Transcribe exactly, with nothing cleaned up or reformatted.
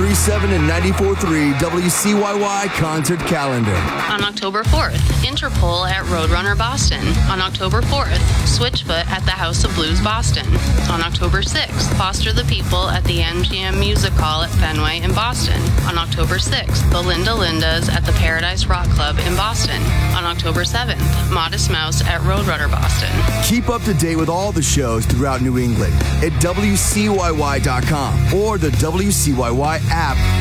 three seven and ninety-four point three W C Y Y concert calendar. On October fourth, Interpol at Roadrunner Boston. On October fourth, Switchfoot at the House of Blues Boston. On October sixth, Foster the People at the M G M Music Hall at Fenway in Boston. On October sixth, the Linda Lindas at the Paradise Rock Club in Boston. On October seventh, Modest Mouse at Roadrunner Boston. Keep up to date with all the shows throughout New England at W C Y Y dot com or the W C Y Y app.